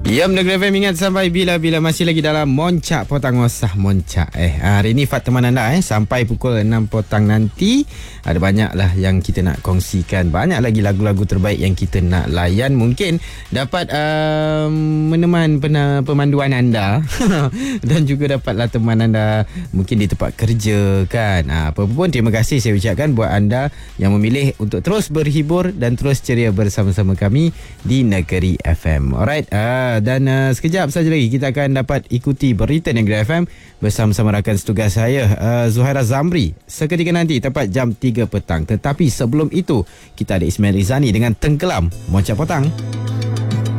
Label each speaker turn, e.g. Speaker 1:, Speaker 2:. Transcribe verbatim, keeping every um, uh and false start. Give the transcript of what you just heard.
Speaker 1: Ya, Negeri F M, ingat sampai bila-bila masih lagi dalam Moncak Potang Osah Moncak. Eh, hari ni Fat teman anda eh sampai pukul enam petang nanti. Ada banyaklah yang kita nak kongsikan. Banyak lagi lagu-lagu terbaik yang kita nak layan. Mungkin dapat um, meneman pena, pemanduan anda dan juga dapatlah teman anda mungkin di tempat kerja kan. Ha, apa pun terima kasih saya ucapkan buat anda yang memilih untuk terus berhibur dan terus ceria bersama-sama kami di Negeri F M. Alright. Uh, dan uh, sekejap saja lagi kita akan dapat ikuti berita Negeri F M bersama-sama rakan setugas saya uh, Zuhaira Zamri seketika nanti tepat jam tiga petang. Tetapi sebelum itu kita ada Ismail Rizani dengan Tenggelam Moncak Potang.